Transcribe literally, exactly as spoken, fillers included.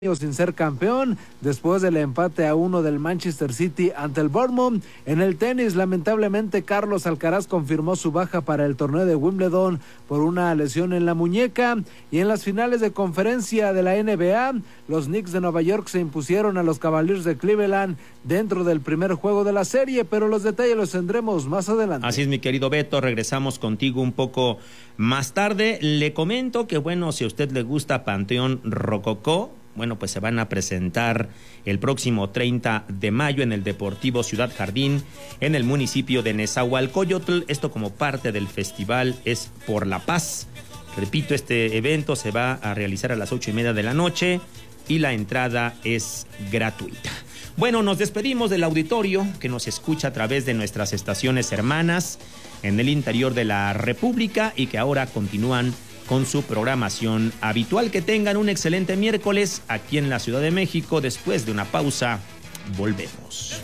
sin ser campeón, después del empate a uno del Manchester City ante el Bournemouth. En el tenis, lamentablemente, Carlos Alcaraz confirmó su baja para el torneo de Wimbledon por una lesión en la muñeca. Y en las finales de conferencia de la N B A, los Knicks de Nueva York se impusieron a los Cavaliers de Cleveland dentro del primer juego de la serie, pero los detalles los tendremos más adelante. Así es, mi querido Beto, regresamos contigo un poco más tarde. Le comento que, bueno, si a usted le gusta Panteón Rococó, bueno, pues se van a presentar el próximo treinta de mayo en el Deportivo Ciudad Jardín, en el municipio de Nezahualcóyotl. Esto como parte del festival Es por la Paz. Repito, este evento se va a realizar a las ocho y media de la noche y la entrada es gratuita. Bueno, nos despedimos del auditorio que nos escucha a través de nuestras estaciones hermanas en el interior de la República y que ahora continúan con su programación habitual. Que tengan un excelente miércoles aquí en la Ciudad de México. Después de una pausa, volvemos.